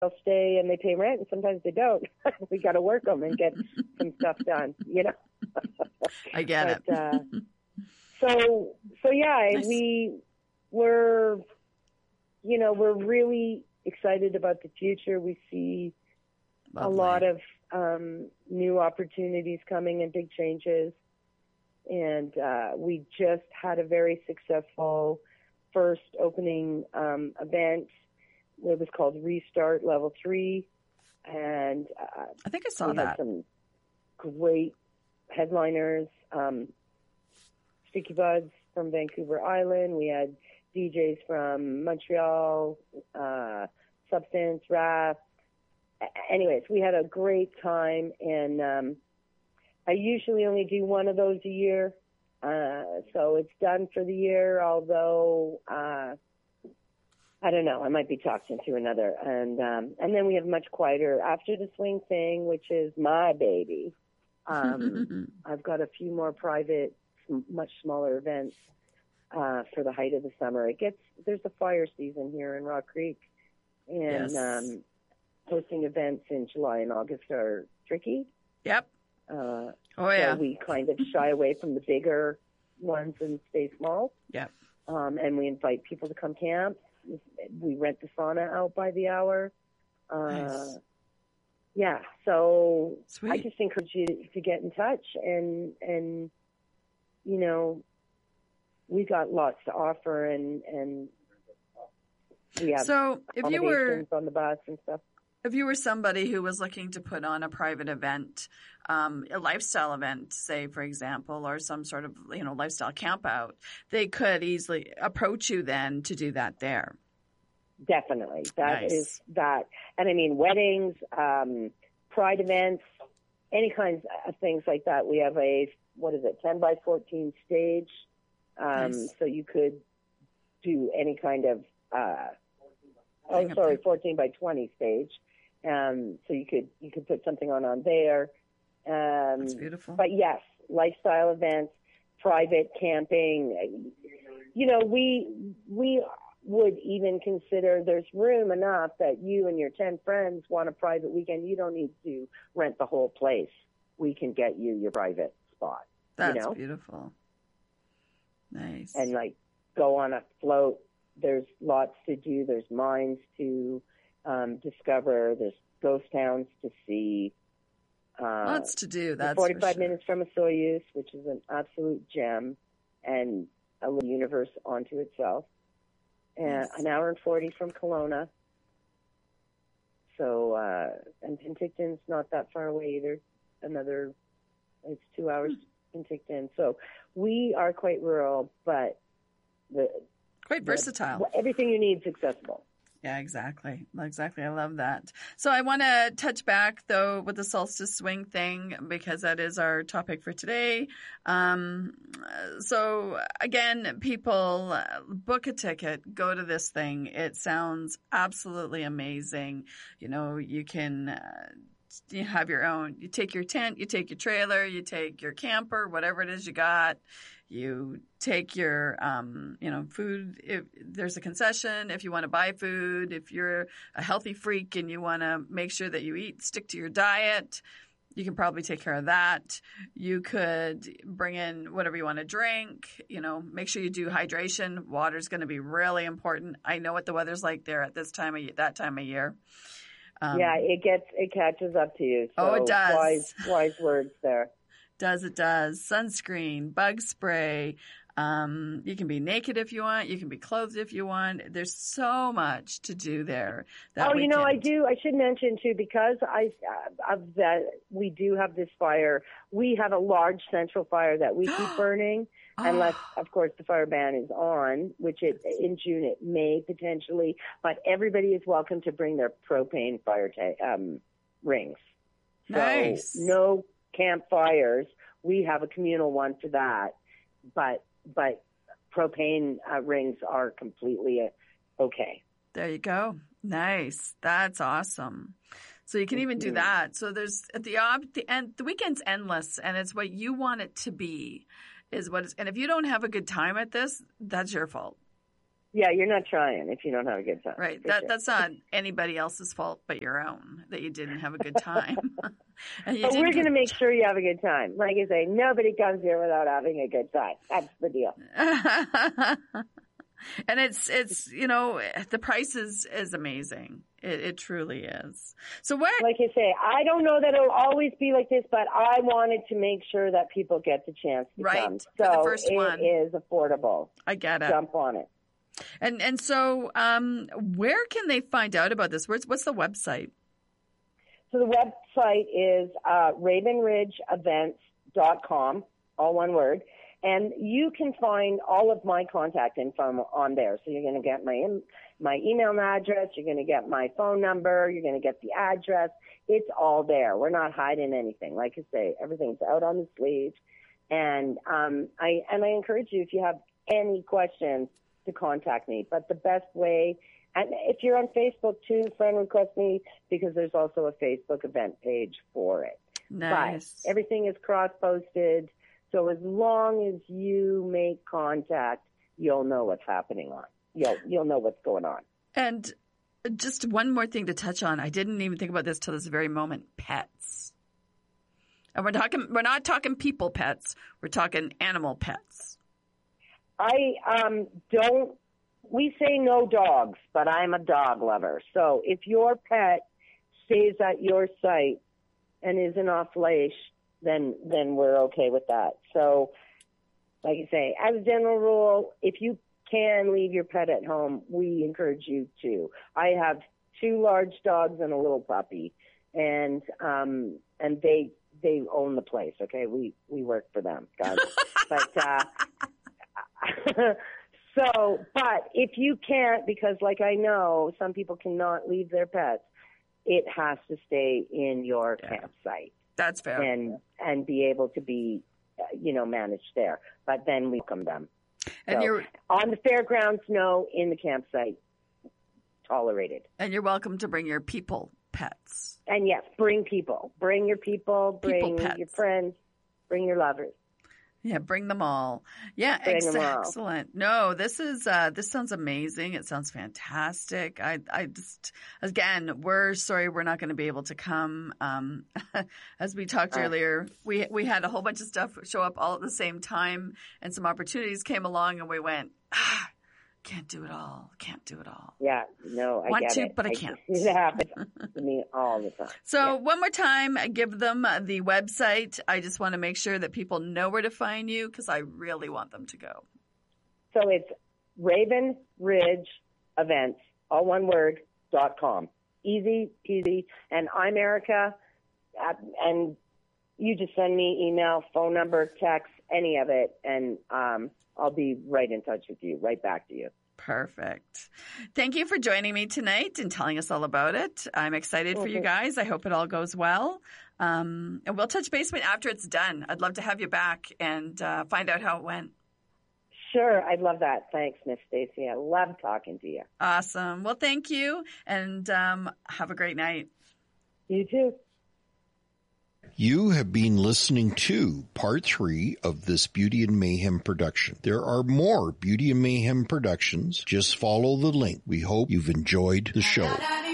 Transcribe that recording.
they'll stay and they pay rent, and sometimes they don't. We got to work them and get some stuff done, you know. I get it. So yeah, Nice. we're really excited about the future. We see Lovely. a lot of new opportunities coming and big changes. And we just had a very successful first opening event. It was called Restart Level 3. And I think I saw we that. had some great headliners. Sticky Buds from Vancouver Island. We had DJs from Montreal, Substance, Wrath. Anyways, we had a great time, and I usually only do one of those a year, so it's done for the year, although I don't know, I might be talking to another. And then we have much quieter After the Swing Thing, which is my baby. I've got a few more private, much smaller events for the height of the summer. There's a fire season here in Rock Creek, and Yes. Hosting events in July and August are tricky. Yep. Oh yeah. So we kind of shy away from the bigger ones and stay small. Yep. And we invite people to come camp. We rent the sauna out by the hour. Nice. Yeah. So Sweet. I just encourage you to get in touch, and you know, we got lots to offer, and we have So if you were on the bus and stuff. If you were somebody who was looking to put on a private event, a lifestyle event, say, for example, or some sort of, lifestyle camp out, they could easily approach you then to do that there. Definitely. That Nice. is that. And I mean, weddings, pride events, any kinds of things like that. We have a, 10 by 14 stage. Nice. So you could do any kind of, 14 by 20 stage. So you could put something on there. That's beautiful. But yes, lifestyle events, private camping. We would even consider there's room enough that you and your 10 friends want a private weekend. You don't need to rent the whole place. We can get you your private spot. That's beautiful. Nice. And go on a float. There's lots to do. There's mines to discover. There's ghost towns to see. Lots to do. That's 45 for sure. minutes from a Soyuz, which is an absolute gem and a little universe onto itself. And an hour and 40 from Kelowna. So, and Penticton's not that far away either. It's 2 hours Penticton. So we are quite rural, but quite versatile. Everything you need is accessible. Yeah, exactly. I love that. So I want to touch back, though, with the solstice swing thing, because that is our topic for today. So, again, people book a ticket, go to this thing. It sounds absolutely amazing. You can you have your own. You take your tent, you take your trailer, you take your camper, whatever it is you got. You take your, food. If there's a concession, if you want to buy food, if you're a healthy freak and you want to make sure that you stick to your diet, you can probably take care of that. You could bring in whatever you want to drink, make sure you do hydration. Water's going to be really important. I know what the weather's like there at that time of year. Yeah, it catches up to you. So it does. Wise words there. It does. Sunscreen, bug spray. You can be naked if you want. You can be clothed if you want. There's so much to do there. Weekend. I do. I should mention too, because we do have this fire. We have a large central fire that we keep burning, unless, of course, the fire ban is on, which in June it may potentially. But everybody is welcome to bring their propane fire rings. So nice. No campfires. We have a communal one for that, but propane rings are completely okay. There you go. Nice. That's awesome. So you can even do that. So there's at the end, the weekend's endless, and it's what you want it to be, and if you don't have a good time at this, that's your fault. Yeah, you're not trying if you don't have a good time. Right. Sure. That's not anybody else's fault but your own, that you didn't have a good time. But we're going to make sure you have a good time. Like I say, nobody comes here without having a good time. That's the deal. And it's the price is amazing. It truly is. So where, like I say, I don't know that it'll always be like this, but I wanted to make sure that people get the chance to come. So for the first one. It is affordable. I get it. Jump on it. And so where can they find out about this? What's the website? So the website is ravenridgeevents.com, all one word. And you can find all of my contact info on there. So you're going to get my email address. You're going to get my phone number. You're going to get the address. It's all there. We're not hiding anything. Like I say, everything's out on the sleeve. And I encourage you, if you have any questions, to contact me. But the best way, and if you're on Facebook too, friend request me, because there's also a Facebook event page for it. Nice. But everything is cross-posted. So as long as you make contact, you'll know what's happening on. You'll know what's going on. And just one more thing to touch on. I didn't even think about this till this very moment. Pets. And we're not talking people pets. We're talking animal pets. We say no dogs, but I'm a dog lover. So if your pet stays at your site and isn't off leash, then we're okay with that. So, like I say, as a general rule, if you can leave your pet at home, we encourage you to. I have 2 large dogs and a little puppy, and they own the place. Okay, we work for them, guys. But but if you can't, because like I know some people cannot leave their pets, it has to stay in your campsite. That's fair. And be able to be, managed there. But then we welcome them. And so, you're on the fairgrounds, no. In the campsite, tolerated. And you're welcome to bring your people pets. And yes, bring people. Bring your people. Bring your friends. Bring your lovers. Yeah, bring them all. Yeah, excellent. No, this sounds amazing. It sounds fantastic. I just, again, we're sorry we're not going to be able to come. As we talked earlier, we had a whole bunch of stuff show up all at the same time, and some opportunities came along, and we went, can't do it all. Yeah, no, I want get to, it. But I can't. It happens to me all the time. So one more time, give them the website. I just want to make sure that people know where to find you, because I really want them to go. So it's Raven Ridge Events, all one word, .com. Easy peasy. And I'm Erica, and you just send me email, phone number, text, any of it, and I'll be right in touch with you, right back to you. Perfect. Thank you for joining me tonight and telling us all about it. I'm excited for you guys. I hope it all goes well. And we'll touch base after it's done. I'd love to have you back and find out how it went. Sure. I'd love that. Thanks, Miss Stacy. I love talking to you. Awesome. Well, thank you. And have a great night. You too. You have been listening to part 3 of this Beauty and Mayhem production. There are more Beauty and Mayhem productions. Just follow the link. We hope you've enjoyed the show.